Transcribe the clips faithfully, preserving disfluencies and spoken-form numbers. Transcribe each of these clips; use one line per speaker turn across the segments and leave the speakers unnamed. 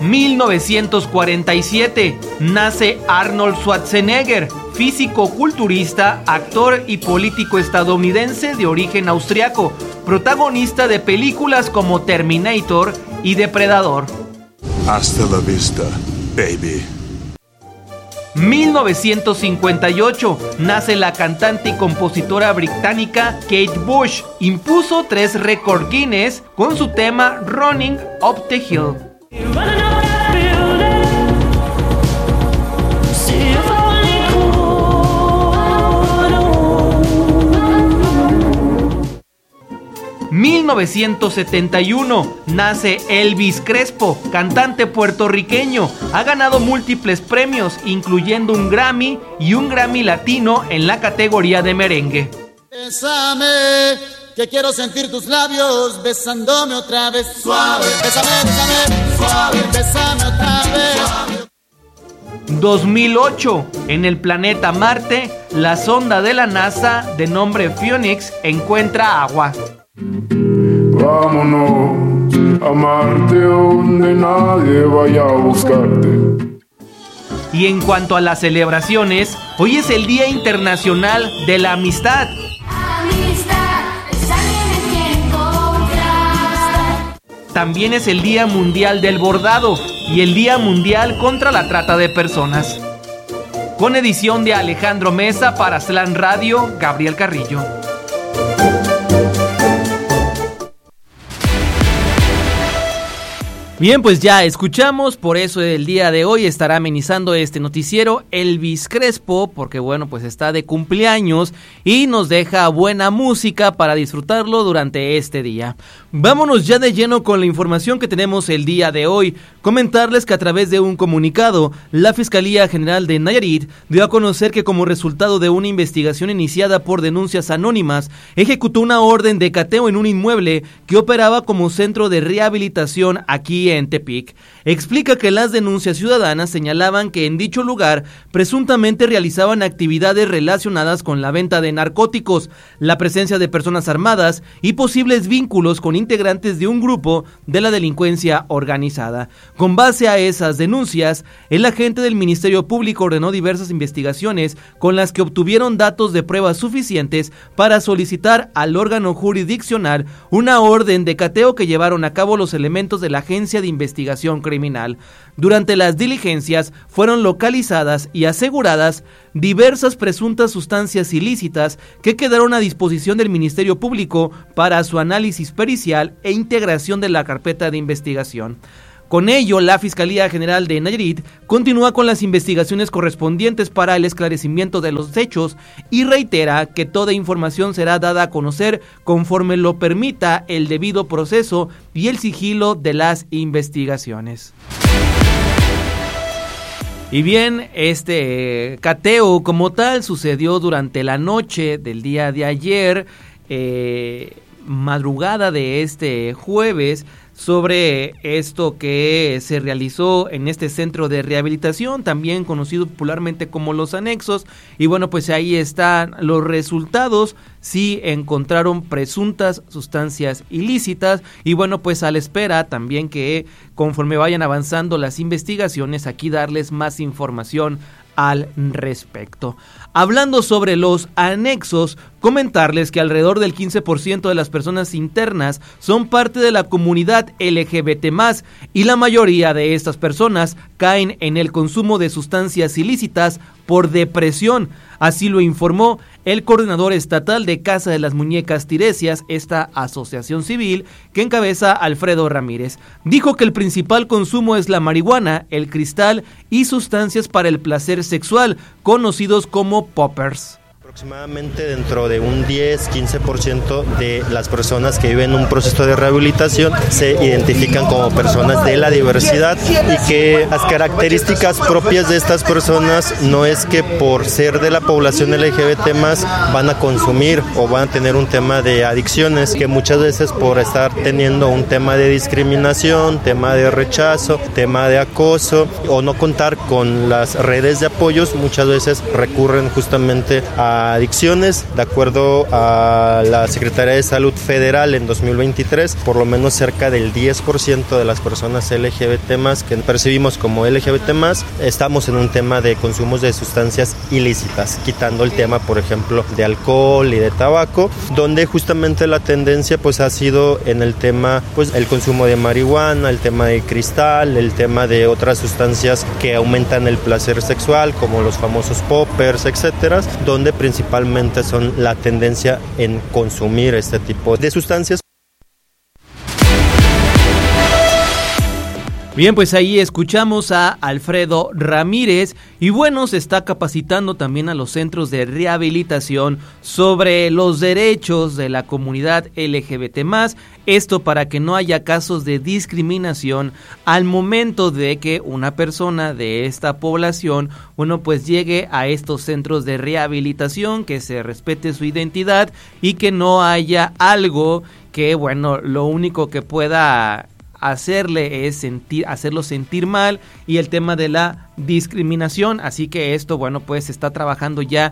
mil novecientos cuarenta y siete, nace Arnold Schwarzenegger, físico-culturista, actor y político estadounidense de origen austriaco, protagonista de películas como Terminator y Depredador.
Hasta la vista, baby.
mil novecientos cincuenta y ocho, nace la cantante y compositora británica Kate Bush. Impuso tres récords Guinness con su tema Running Up the Hill. mil novecientos setenta y uno, nace Elvis Crespo, cantante puertorriqueño. Ha ganado múltiples premios, incluyendo un Grammy y un Grammy Latino en la categoría de merengue.
Bésame, que quiero sentir tus labios besándome otra vez. Suave, bésame, bésame, suave, bésame otra vez.
dos mil ocho, en el planeta Marte, la sonda de la NASA de nombre Phoenix encuentra agua.
Vámonos a Marte donde nadie vaya a buscarte.
Y en cuanto a las celebraciones, hoy es el Día Internacional de la Amistad.
Amistad es alguien en quien confiar.
También es el Día Mundial del Bordado y el Día Mundial contra la Trata de Personas. Con edición de Alejandro Mesa para Slam Radio, Gabriel Carrillo. Bien, pues ya escuchamos, por eso el día de hoy estará amenizando este noticiero Elvis Crespo, porque bueno, pues está de cumpleaños y nos deja buena música para disfrutarlo durante este día. Vámonos ya de lleno con la información que tenemos el día de hoy. Comentarles que a través de un comunicado, la Fiscalía General de Nayarit dio a conocer que como resultado de una investigación iniciada por denuncias anónimas, ejecutó una orden de cateo en un inmueble que operaba como centro de rehabilitación aquí en Tepic. Explica que las denuncias ciudadanas señalaban que en dicho lugar presuntamente realizaban actividades relacionadas con la venta de narcóticos, la presencia de personas armadas y posibles vínculos con integrantes de un grupo de la delincuencia organizada. Con base a esas denuncias, el agente del Ministerio Público ordenó diversas investigaciones con las que obtuvieron datos de pruebas suficientes para solicitar al órgano jurisdiccional una orden de cateo que llevaron a cabo los elementos de la Agencia de Investigación Criminal. Durante las diligencias fueron localizadas y aseguradas diversas presuntas sustancias ilícitas que quedaron a disposición del Ministerio Público para su análisis pericial e integración de la carpeta de investigación. Con ello, la Fiscalía General de Nayarit continúa con las investigaciones correspondientes para el esclarecimiento de los hechos y reitera que toda información será dada a conocer conforme lo permita el debido proceso y el sigilo de las investigaciones. Y bien, este cateo como tal sucedió durante la noche del día de ayer, eh, madrugada de este jueves, sobre esto que se realizó en este centro de rehabilitación, también conocido popularmente como Los Anexos, y bueno, pues ahí están los resultados. Sí encontraron presuntas sustancias ilícitas y bueno, pues a la espera también que conforme vayan avanzando las investigaciones, aquí darles más información al respecto. Hablando sobre los anexos, comentarles que alrededor del quince por ciento de las personas internas son parte de la comunidad L G B T más, y la mayoría de estas personas caen en el consumo de sustancias ilícitas por depresión. Así lo informó el coordinador estatal de Casa de las Muñecas Tiresias, esta asociación civil que encabeza Alfredo Ramírez. Dijo que el principal consumo es la marihuana, el cristal y sustancias para el placer sexual, conocidos como poppers.
Aproximadamente dentro de un diez a quince por ciento de las personas que viven un proceso de rehabilitación se identifican como personas de la diversidad, y que las características propias de estas personas no es que por ser de la población L G B T más van a consumir o van a tener un tema de adicciones, que muchas veces por estar teniendo un tema de discriminación, tema de rechazo, tema de acoso o no contar con las redes de apoyos, muchas veces recurren justamente a a adicciones. De acuerdo a la Secretaría de Salud Federal en dos mil veintitrés, por lo menos cerca del diez por ciento de las personas L G B T más, que percibimos como L G B T más, estamos en un tema de consumos de sustancias ilícitas, quitando el tema, por ejemplo, de alcohol y de tabaco, donde justamente la tendencia pues ha sido en el tema, pues el consumo de marihuana, el tema de cristal, el tema de otras sustancias que aumentan el placer sexual, como los famosos poppers, etcétera, donde principalmente son la tendencia en consumir este tipo de sustancias.
Bien, pues ahí escuchamos a Alfredo Ramírez y bueno, se está capacitando también a los centros de rehabilitación sobre los derechos de la comunidad L G B T más, esto para que no haya casos de discriminación al momento de que una persona de esta población, bueno, pues llegue a estos centros de rehabilitación, que se respete su identidad y que no haya algo que, bueno, lo único que pueda hacerle es sentir, hacerlo sentir mal, y el tema de la discriminación. Así que esto, bueno, pues se está trabajando ya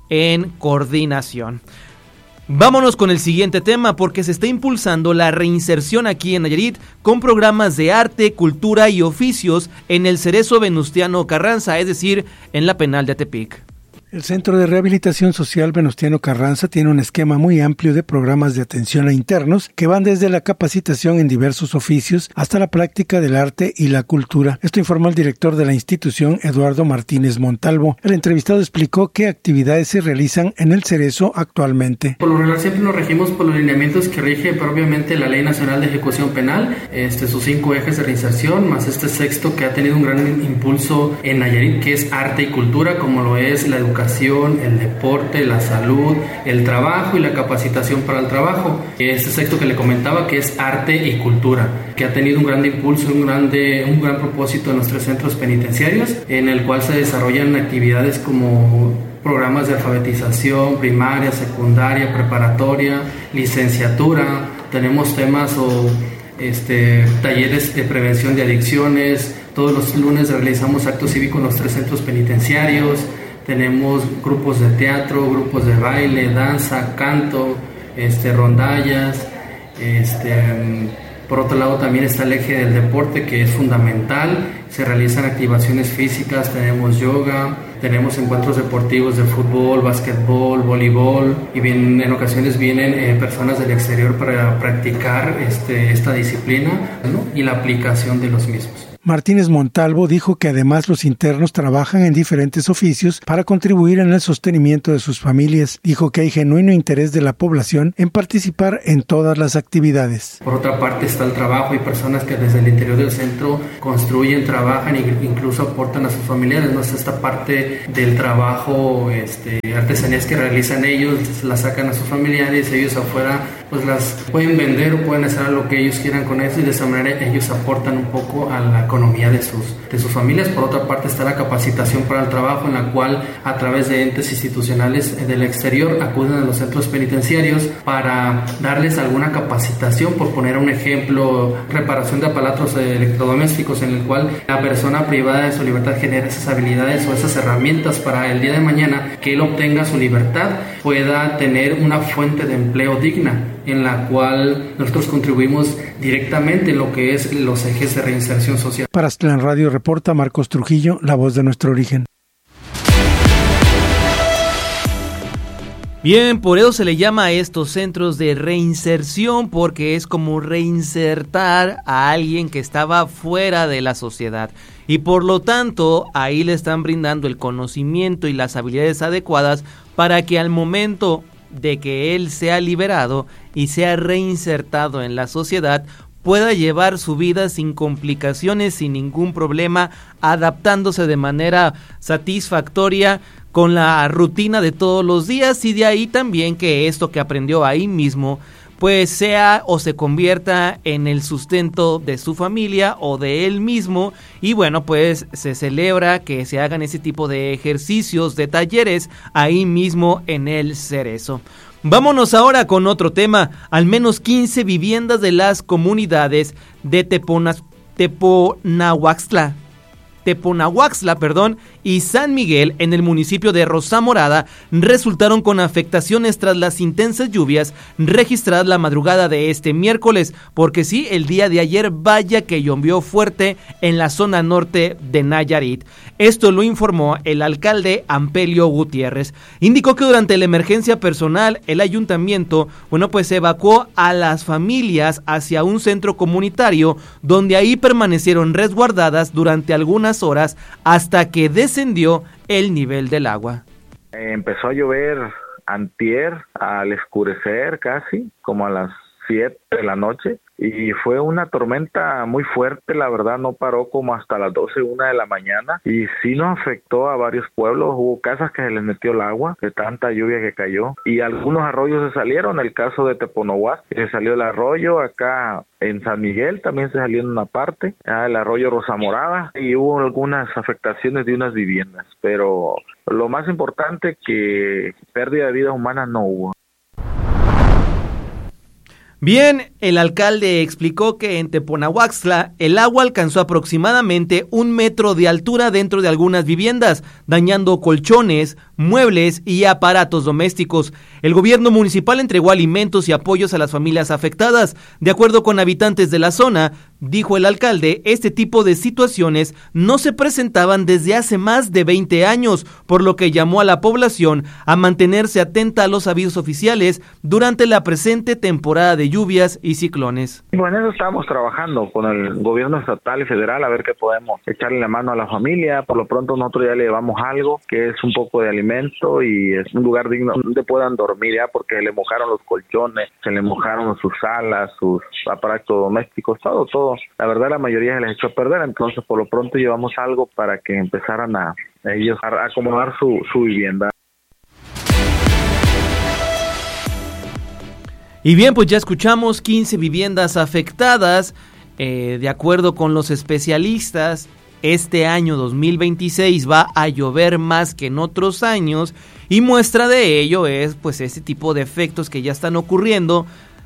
en coordinación. Vámonos con el siguiente tema, porque se está impulsando la reinserción aquí en Nayarit con programas de arte, cultura y oficios en el Cerezo Venustiano Carranza, es decir, en la penal de Tepic.
El Centro de Rehabilitación Social Venustiano Carranza tiene un esquema muy amplio de programas de atención a internos que van desde la capacitación en diversos oficios hasta la práctica del arte y la cultura. Esto informó el director de la institución, Eduardo Martínez Montalvo. El entrevistado explicó qué actividades se realizan en el Cerezo actualmente.
Por lo general siempre nos regimos por los lineamientos que rige propiamente la Ley Nacional de Ejecución Penal, este, sus cinco ejes de reinserción, más este sexto que ha tenido un gran impulso en Nayarit, que es arte y cultura, como lo es la educación, el deporte, la salud, el trabajo y la capacitación para el trabajo. Este sexto que le comentaba, que es arte y cultura, que ha tenido un gran impulso, un, grande, un gran propósito en nuestros centros penitenciarios, en el cual se desarrollan actividades como programas de alfabetización primaria, secundaria, preparatoria, licenciatura. Tenemos temas o este, talleres de prevención de adicciones. Todos los lunes realizamos actos cívicos en los tres centros penitenciarios. Tenemos grupos de teatro, grupos de baile, danza, canto, este, rondallas. Este, por otro lado también está el eje del deporte, que es fundamental. Se realizan activaciones físicas, tenemos yoga, tenemos encuentros deportivos de fútbol, básquetbol, voleibol, y bien, en ocasiones vienen eh, personas del exterior para practicar este, esta disciplina, ¿no? Y la aplicación de los mismos.
Martínez Montalvo dijo que además los internos trabajan en diferentes oficios para contribuir en el sostenimiento de sus familias. Dijo que hay genuino interés de la población en participar en todas las actividades.
Por otra parte está el trabajo. Hay personas que desde el interior del centro construyen, trabajan e incluso aportan a sus familiares. ¿No? Esta parte del trabajo, este, artesanías que realizan ellos, las sacan a sus familiares, ellos afuera pues las pueden vender o pueden hacer lo que ellos quieran con eso, y de esa manera ellos aportan un poco a la economía de sus, de sus familias. Por otra parte está la capacitación para el trabajo, en la cual a través de entes institucionales del exterior acuden a los centros penitenciarios para darles alguna capacitación. Por poner un ejemplo, reparación de aparatos electrodomésticos, en el cual la persona privada de su libertad genera esas habilidades o esas herramientas para el día de mañana que él obtenga su libertad, pueda tener una fuente de empleo digna, en la cual nosotros contribuimos directamente en lo que es los ejes de reinserción social.
Para Aztlán Radio reporta Marcos Trujillo, la voz de nuestro origen.
Bien, por eso se le llama a estos centros de reinserción, porque es como reinsertar a alguien que estaba fuera de la sociedad. Y por lo tanto, ahí le están brindando el conocimiento y las habilidades adecuadas para que al momento de que él sea liberado y sea reinsertado en la sociedad, pueda llevar su vida sin complicaciones, sin ningún problema, adaptándose de manera satisfactoria con la rutina de todos los días, y de ahí también que esto que aprendió ahí mismo pues sea o se convierta en el sustento de su familia o de él mismo. Y bueno, pues se celebra que se hagan ese tipo de ejercicios, de talleres ahí mismo en el Cerezo. Vámonos ahora con otro tema. Al menos quince viviendas de las comunidades de Teponas, Teponahuaxtla, Teponahuaxtla, perdón, y San Miguel, en el municipio de Rosamorada, resultaron con afectaciones tras las intensas lluvias registradas la madrugada de este miércoles, porque sí, el día de ayer vaya que llovió fuerte en la zona norte de Nayarit. Esto lo informó el alcalde Ampelio Gutiérrez. Indicó que durante la emergencia personal, el ayuntamiento, bueno, pues evacuó a las familias hacia un centro comunitario, donde ahí permanecieron resguardadas durante algunas horas hasta que descendió el nivel del agua.
Empezó a llover antier, al oscurecer casi, como a las siete de la noche, y fue una tormenta muy fuerte, la verdad no paró como hasta las doce, una de la mañana, y sí nos afectó a varios pueblos. Hubo casas que se les metió el agua de tanta lluvia que cayó, y algunos arroyos se salieron. El caso de Teponohuac, se salió el arroyo. Acá en San Miguel también se salió en una parte, el arroyo Rosamorada, y hubo algunas afectaciones de unas viviendas, pero lo más importante que pérdida de vidas humanas no hubo.
Bien, el alcalde explicó que en Teponahuaxtla el agua alcanzó aproximadamente un metro de altura dentro de algunas viviendas, dañando colchones, muebles y aparatos domésticos. El gobierno municipal entregó alimentos y apoyos a las familias afectadas. De acuerdo con habitantes de la zona, dijo el alcalde, este tipo de situaciones no se presentaban desde hace más de veinte años, por lo que llamó a la población a mantenerse atenta a los avisos oficiales durante la presente temporada de lluvias y ciclones.
Bueno, en eso estamos trabajando con el gobierno estatal y federal a ver qué podemos echarle la mano a la familia. Por lo pronto nosotros ya le llevamos algo, que es un poco de alimento y es un lugar digno donde puedan dormir ya, porque se le mojaron los colchones, se le mojaron sus salas, sus aparatos domésticos, todo, todo. La verdad la mayoría se les echó a perder, entonces por lo pronto llevamos algo para que empezaran a, a ellos a acomodar su, su vivienda.
Y bien, pues ya escuchamos quince viviendas afectadas. Eh, de acuerdo con los especialistas, este año dos mil veintiséis va a llover más que en otros años, y muestra de ello es pues ese tipo de efectos que ya están ocurriendo.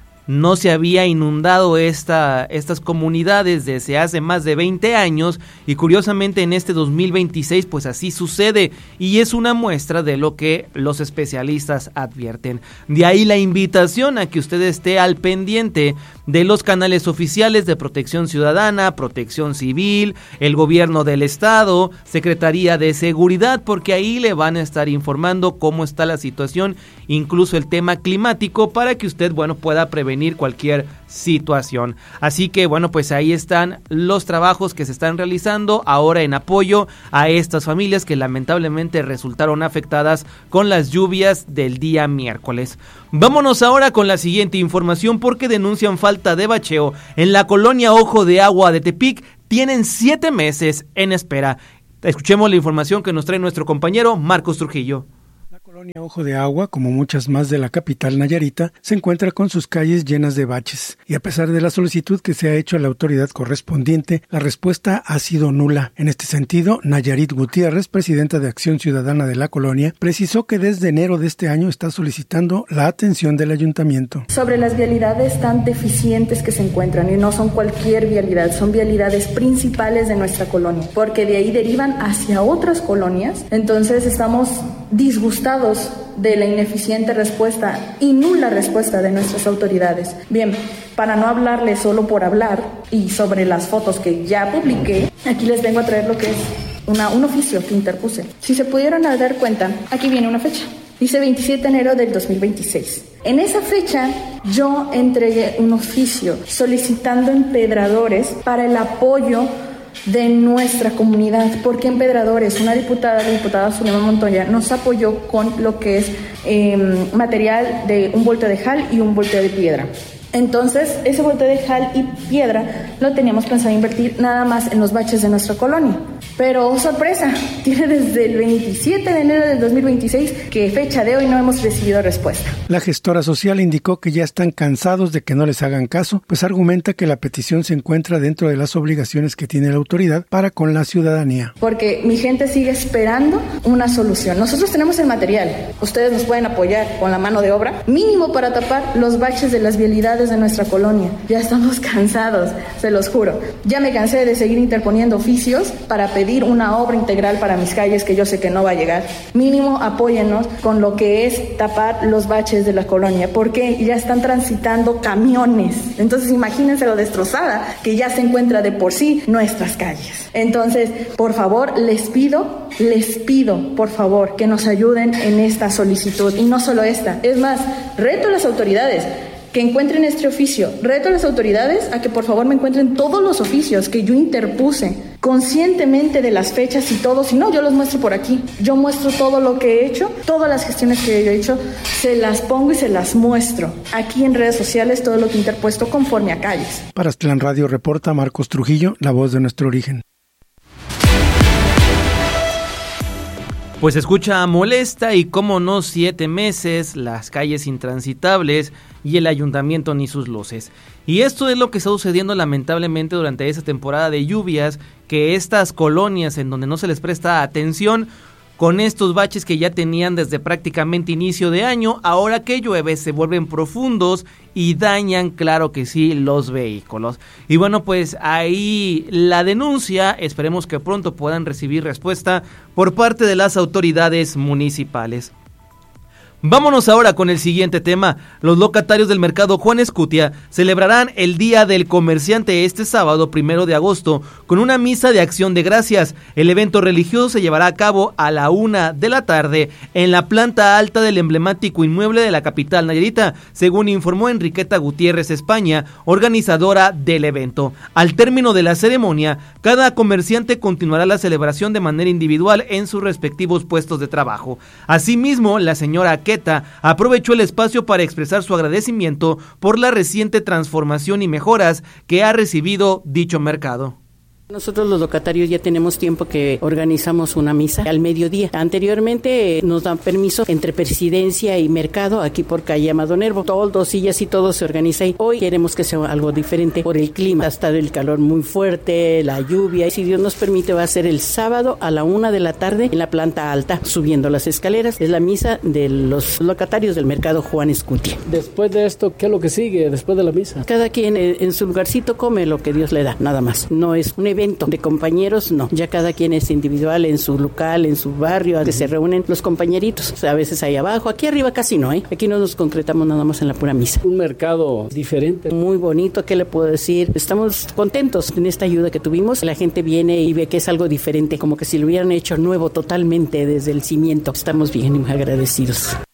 No se había inundado esta, estas comunidades desde hace más de veinte años, y curiosamente en este dos mil veintiséis pues así sucede, y es una muestra de lo que los especialistas advierten. De ahí la invitación a que usted esté al pendiente de los canales oficiales de Protección Ciudadana, Protección Civil, el gobierno del estado, Secretaría de Seguridad, porque ahí le van a estar informando cómo está la situación, incluso el tema climático, para que usted, bueno, pueda prevenir cualquier situación. Así que bueno, pues ahí están los trabajos que se están realizando ahora en apoyo a estas familias que lamentablemente resultaron afectadas con las lluvias del día miércoles. Vámonos ahora con la siguiente información, porque denuncian falta de bacheo en la colonia Ojo de Agua de Tepic. Tienen siete meses en espera. Escuchemos la información que nos trae nuestro compañero Marcos Trujillo.
La colonia Ojo de Agua, como muchas más de la capital nayarita, se encuentra con sus calles llenas de baches, y a pesar de la solicitud que se ha hecho a la autoridad correspondiente, la respuesta ha sido nula. En este sentido, Nayarit Gutiérrez, presidenta de Acción Ciudadana de la colonia, precisó que desde enero de este año está solicitando la atención del ayuntamiento.
Sobre las vialidades tan deficientes que se encuentran, y no son cualquier vialidad, son vialidades principales de nuestra colonia, porque de ahí derivan hacia otras colonias. Entonces estamos disgustados de la ineficiente respuesta y nula respuesta de nuestras autoridades. Bien, para no hablarles solo por hablar y sobre las fotos que ya publiqué, aquí les vengo a traer lo que es una, un oficio que interpuse. Si se pudieron dar cuenta, aquí viene una fecha. Dice veintisiete de enero del dos mil veintiséis. En esa fecha yo entregué un oficio solicitando empedradores para el apoyo de nuestra comunidad, porque Empedradores, una diputada, la diputada Zulema Montoya, nos apoyó con lo que es eh, material de un volteo de jal y un volteo de piedra. Entonces, ese volteo de jal y piedra lo teníamos pensado invertir nada más en los baches de nuestra colonia. Pero, oh, sorpresa, tiene desde el veintisiete de enero del dos mil veintiséis que fecha de hoy no hemos recibido respuesta.
La gestora social indicó que ya están cansados de que no les hagan caso, pues argumenta que la petición se encuentra dentro de las obligaciones que tiene la autoridad para con la ciudadanía.
Porque mi gente sigue esperando una solución. Nosotros tenemos el material, ustedes nos pueden apoyar con la mano de obra, mínimo para tapar los baches de las vialidades de nuestra colonia. Ya estamos cansados, se los juro. Ya me cansé de seguir interponiendo oficios para pedir pedir una obra integral para mis calles, que yo sé que no va a llegar. Mínimo apóyennos con lo que es tapar los baches de la colonia, porque ya están transitando camiones. Entonces imagínense lo destrozada que ya se encuentra de por sí nuestras calles. Entonces, por favor, les pido, les pido, por favor, que nos ayuden en esta solicitud. Y no solo esta, es más, reto a las autoridades que encuentren este oficio. Reto a las autoridades a que por favor me encuentren todos los oficios que yo interpuse, conscientemente de las fechas y todo. Si no, yo los muestro por aquí. Yo muestro todo lo que he hecho, todas las gestiones que yo he hecho, se las pongo y se las muestro aquí en redes sociales, todo lo que he interpuesto conforme a calles.
Para Aztlán Radio reporta Marcos Trujillo, la voz de nuestro origen.
Pues escucha molesta y como no, siete meses, las calles intransitables y el ayuntamiento ni sus luces. Y esto es lo que está sucediendo lamentablemente durante esta temporada de lluvias, que estas colonias en donde no se les presta atención, con estos baches que ya tenían desde prácticamente inicio de año, ahora que llueve se vuelven profundos y dañan, claro que sí, los vehículos. Y bueno, pues ahí la denuncia, esperemos que pronto puedan recibir respuesta por parte de las autoridades municipales. Vámonos ahora con el siguiente tema. Los locatarios del mercado Juan Escutia celebrarán el Día del Comerciante este sábado primero de agosto con una misa de acción de gracias. El evento religioso se llevará a cabo a la una de la tarde en la planta alta del emblemático inmueble de la capital nayarita, según informó Enriqueta Gutiérrez España, organizadora del evento. Al término de la ceremonia, cada comerciante continuará la celebración de manera individual en sus respectivos puestos de trabajo. Asimismo, la señora aprovechó el espacio para expresar su agradecimiento por la reciente transformación y mejoras que ha recibido dicho mercado.
Nosotros los locatarios ya tenemos tiempo que organizamos una misa al mediodía. Anteriormente nos dan permiso entre presidencia y mercado aquí por calle Amado Nervo. Toldos, sillas y todo se organiza ahí. Hoy queremos que sea algo diferente por el clima. Ha estado el calor muy fuerte, la lluvia. Y si Dios nos permite va a ser el sábado a la una de la tarde en la planta alta, subiendo las escaleras. Es la misa de los locatarios del mercado Juan Escutia.
Después de esto, ¿qué es lo que sigue después de la misa?
Cada quien en su lugarcito come lo que Dios le da, nada más. No es un evento de compañeros, no, ya cada quien es individual en su local, en su barrio, que se reúnen los compañeritos, o sea, a veces ahí abajo, aquí arriba casi no, ¿eh? Aquí no nos concretamos nada más en la pura misa.
Un mercado diferente.
Muy bonito, ¿qué le puedo decir? Estamos contentos en esta ayuda que tuvimos, la gente viene y ve que es algo diferente, como que si lo hubieran hecho nuevo totalmente desde el cimiento. Estamos bien agradecidos.